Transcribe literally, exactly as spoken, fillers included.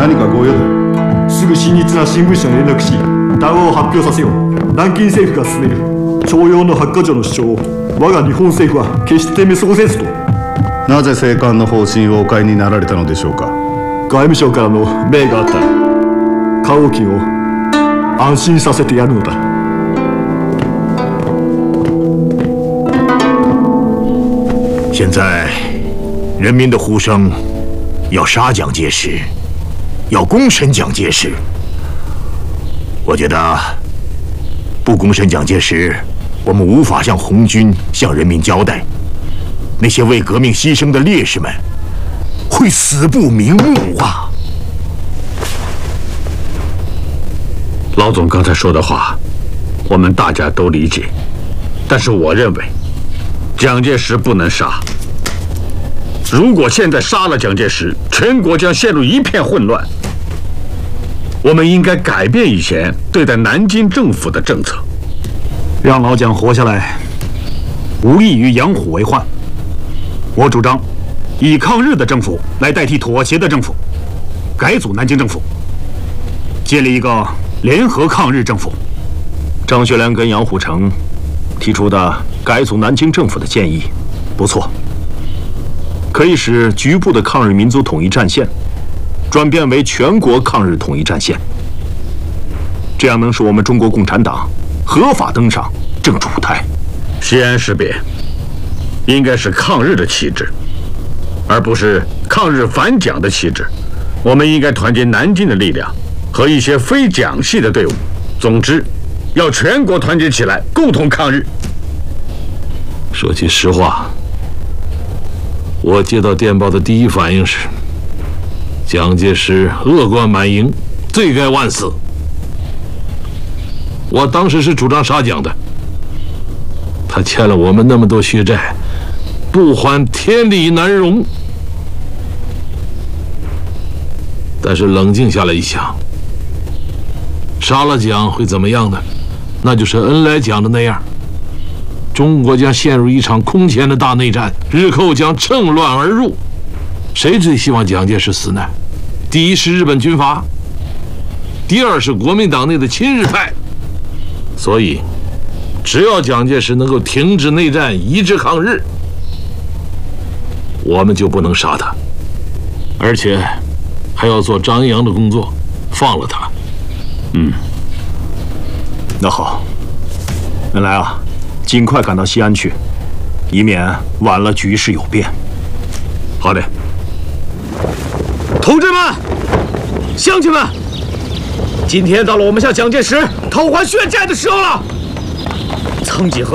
何かご用だ。すぐ親日な新聞社に連絡し、談話を発表させよう。南京政府が進める徴用の発火除の主張を我が日本政府は決して見過ごせずと。 なぜ政官の方針をお変えになられたのでしょうか。 外務省からの命があった。花王金を安心させてやるのだ。 现在，人民的呼声要杀蒋介石，要公审蒋介石。我觉得，不公审蒋介石，我们无法向红军、向人民交代。那些为革命牺牲的烈士们，会死不瞑目啊！ 老总刚才说的话，我们大家都理解，但是我认为，蒋介石不能杀。如果现在杀了蒋介石，全国将陷入一片混乱。我们应该改变以前对待南京政府的政策， 让老蒋活下来，无异于养虎为患。我主张以抗日的政府来代替妥协的政府，改组南京政府，建立一个联合抗日政府。 张学良跟杨虎城提出的改组南京政府的建议不错，可以使局部的抗日民族统一战线转变为全国抗日统一战线，这样能使我们中国共产党合法登上政治舞台。 西安事变应该是抗日的旗帜，而不是抗日反蒋的旗帜。我们应该团结南京的力量和一些非蒋系的队伍。总之，要全国团结起来，共同抗日。 说句实话，我接到电报的第一反应是，蒋介石恶贯满盈，罪该万死。我当时是主张杀蒋的，他欠了我们那么多血债，不还天理难容。但是冷静下来一想，杀了蒋会怎么样呢？那就是恩来讲的那样，中国将陷入一场空前的大内战，日寇将趁乱而入。谁最希望蒋介石死呢？第一是日本军阀，第二是国民党内的亲日派。所以，只要蒋介石能够停止内战，一致抗日，我们就不能杀他，而且还要做张扬的工作，放了他。 嗯，那好，恩来啊，尽快赶到西安去，以免晚了局势有变。 好的。 同志们，乡亲们，今天到了我们向蒋介石讨还血债的时候了。曾几何